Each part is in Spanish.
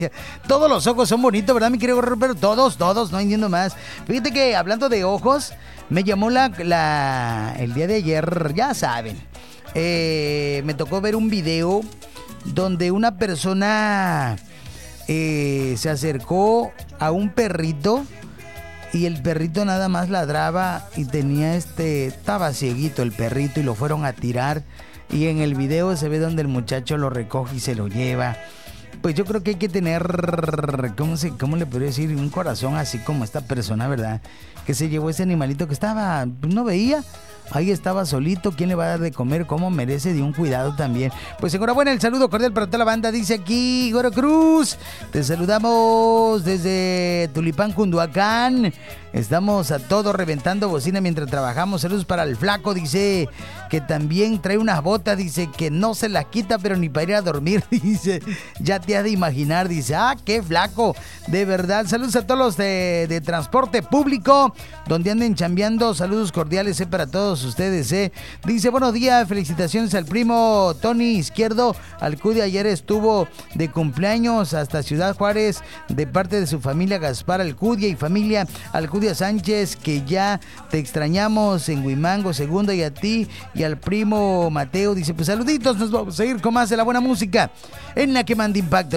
Todos los ojos son bonitos, ¿verdad, mi querido Guerrero? Pero todos, no entiendo más. Fíjate que hablando de ojos, me llamó el día de ayer, ya saben, me tocó ver un video donde una persona se acercó a un perrito y el perrito nada más ladraba y estaba cieguito el perrito y lo fueron a tirar. Y en el video se ve donde el muchacho lo recoge y se lo lleva. Pues yo creo que hay que tener, ¿cómo le podría decir? Un corazón así como esta persona, ¿verdad? Que se llevó ese animalito que estaba, no veía. Ahí estaba solito, ¿quién le va a dar de comer? ¿Cómo merece de un cuidado también? Pues enhorabuena, el saludo cordial para toda la banda. Dice aquí Goro Cruz, te saludamos desde Tulipán, Cunduacán. Estamos a todo reventando bocina mientras trabajamos. Saludos para el flaco, dice que también trae unas botas, dice que no se las quita, pero ni para ir a dormir, dice, ya te has de imaginar, dice, qué flaco, de verdad. Saludos a todos los de transporte público, donde anden chambeando, saludos cordiales para todos ustedes. Dice, buenos días, felicitaciones al primo Tony Izquierdo Alcudia, ayer estuvo de cumpleaños hasta Ciudad Juárez, de parte de su familia Gaspar Alcudia y familia Alcudia Sánchez, que ya te extrañamos en Huimango Segunda, y a ti y al primo Mateo. Dice, pues saluditos, nos vamos a ir con más de la buena música en la que manda Impacto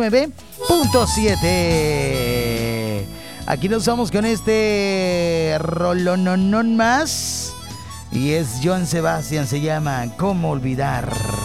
89.7. Aquí nos vamos con este rolononón más, y es Joan Sebastián, se llama ¿Cómo olvidar?